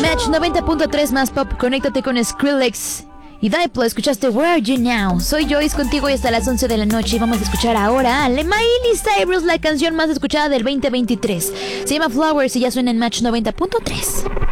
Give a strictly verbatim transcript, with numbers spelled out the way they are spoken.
Match noventa punto tres más pop. Conéctate con Skrillex y Diplo. Escuchaste Where Are You Now. Soy Joyce contigo y hasta las once de la noche. Y vamos a escuchar ahora a Miley Cyrus, la canción más escuchada del veinte veintitrés. Se llama Flowers y ya suena en Match noventa punto tres.